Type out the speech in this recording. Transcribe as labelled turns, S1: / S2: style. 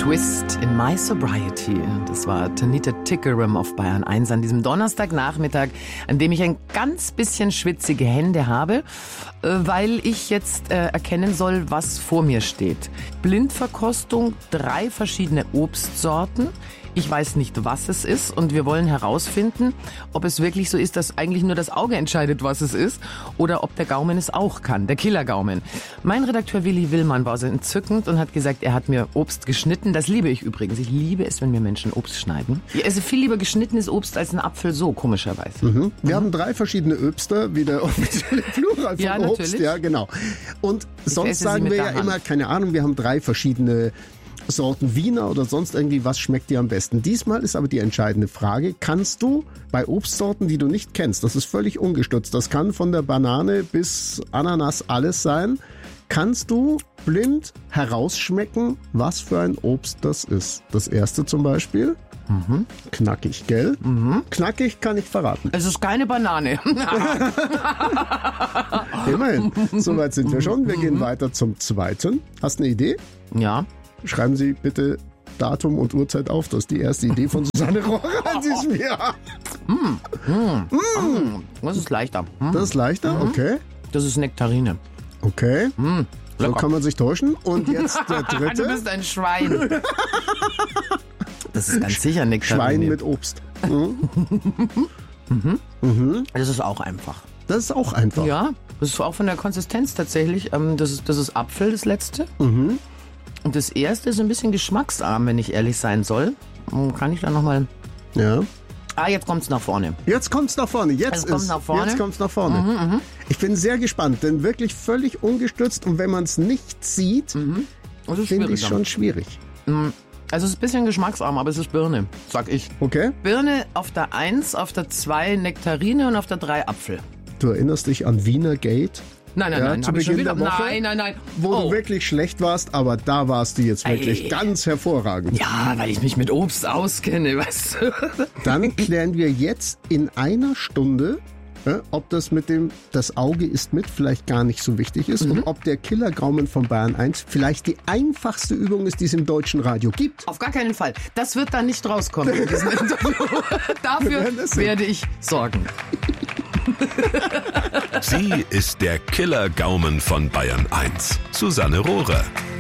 S1: Twist in My Sobriety. Das war Tanita Tikaram auf Bayern 1 an diesem Donnerstagnachmittag, an dem ich ein ganz bisschen schwitzige Hände habe, weil ich jetzt erkennen soll, was vor mir steht. Blindverkostung, 3 verschiedene Obstsorten. Ich weiß nicht, was es ist und wir wollen herausfinden, ob es wirklich so ist, dass eigentlich nur das Auge entscheidet, was es ist oder ob der Gaumen es auch kann, der Killergaumen. Mein Redakteur Willi Willmann war so entzückend und hat gesagt, er hat mir Obst geschnitten. Das liebe ich übrigens. Ich liebe es, wenn mir Menschen Obst schneiden. Ich esse viel lieber geschnittenes Obst als ein Apfel so, komischerweise.
S2: Wir haben 3 verschiedene Öbster, wie der offizielle Plural von Obst.
S1: Natürlich.
S2: Ja, genau. Und sonst sagen wir ja immer, keine Ahnung, wir haben 3 verschiedene Sorten Wiener oder sonst irgendwie, was schmeckt dir am besten? Diesmal ist aber die entscheidende Frage, kannst du bei Obstsorten, die du nicht kennst, das ist völlig ungestützt, das kann von der Banane bis Ananas alles sein, kannst du blind herausschmecken, was für ein Obst das ist? Das erste zum Beispiel, knackig, gell? Knackig kann ich verraten.
S1: Es ist keine Banane.
S2: Immerhin, soweit sind wir schon. Wir gehen weiter zum zweiten. Hast du eine Idee?
S1: Ja.
S2: Schreiben Sie bitte Datum und Uhrzeit auf. Das ist die erste Idee von Susanne Rohrer an diesem Jahr.
S1: Das ist leichter.
S2: Das ist leichter? Okay.
S1: Das ist Nektarine.
S2: Okay. So
S1: lecker.
S2: kann man sich täuschen. Und jetzt der
S1: Du
S2: dritte.
S1: bist ein Schwein. Das ist ganz sicher Nektarine.
S2: Schwein mit Obst.
S1: Das ist auch einfach.
S2: Das ist auch einfach.
S1: Ja, das ist auch von der Konsistenz tatsächlich. Das ist Apfel, das letzte. Und das erste ist ein bisschen geschmacksarm, wenn ich ehrlich sein soll. Kann ich da nochmal...
S2: Ja.
S1: Jetzt kommt's nach vorne.
S2: Jetzt kommt's nach vorne. Jetzt kommt's nach vorne. Ich bin sehr gespannt, denn wirklich völlig ungestützt. Und wenn man es nicht sieht,
S1: Das ist
S2: finde ich
S1: schwieriger.
S2: schon schwierig.
S1: Also es ist ein bisschen geschmacksarm, aber es ist Birne, sag ich.
S2: Okay?
S1: Birne auf der 1, auf der 2 Nektarine und auf der 3 Apfel.
S2: Du erinnerst dich an Wiener Gate?
S1: Nein,
S2: Ja,
S1: nein,
S2: zu
S1: hab ich schon
S2: Beginn
S1: wieder.
S2: der Woche?
S1: Nein.
S2: Wo du wirklich schlecht warst, aber da warst du jetzt wirklich ganz hervorragend.
S1: Ja, weil ich mich mit Obst auskenne, weißt du.
S2: Dann klären wir jetzt in einer Stunde, ob das mit dem das Auge ist mit vielleicht gar nicht so wichtig ist und ob der Killergaumen von Bayern 1 vielleicht die einfachste Übung ist, die es im deutschen Radio gibt.
S1: Auf gar keinen Fall. Das wird da nicht rauskommen in diesem Interview. Dafür werde ich sorgen.
S3: Sie ist der Killergaumen von Bayern 1. Susanne Rohrer.